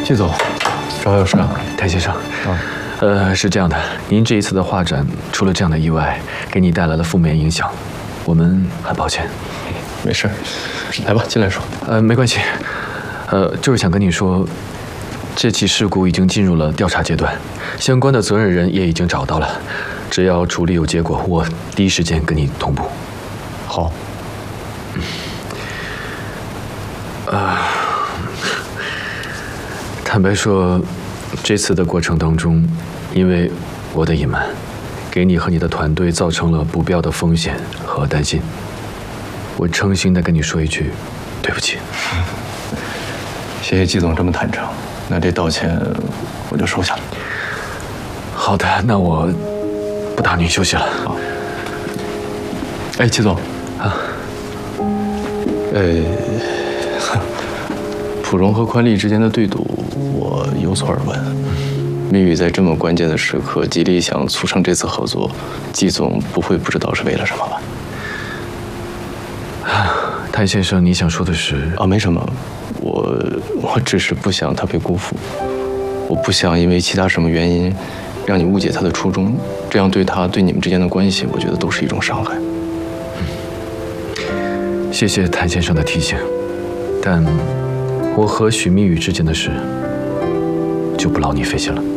季总，找我有事啊？ 谭先生，是这样的，您这一次的画展出了这样的意外，给你带来了负面影响，我们很抱歉。 没事，来吧，进来说。 没关系，就是想跟你说，这起事故已经进入了调查阶段，相关的责任人也已经找到了，只要处理有结果，我第一时间跟你同步。 好。 坦白说，这次的过程当中，因为我的隐瞒，给你和你的团队造成了不必要的风险和担心。我诚心的跟你说一句，对不起。 谢谢季总这么坦诚，那这道歉我就收下了。 好的，那我不打您休息了。 好。哎，季总啊，普荣和宽利之间的对赌，我有所耳闻。密语在这么关键的时刻极力想促成这次合作，季总不会不知道是为了什么吧？ 谭先生，你想说的是？ 没什么，我只是不想他被辜负，我不想因为其他什么原因让你误解他的初衷，这样对他对你们之间的关系，我觉得都是一种伤害。 谢谢谭先生的提醒，但我和许密语之间的事就不劳你费心了。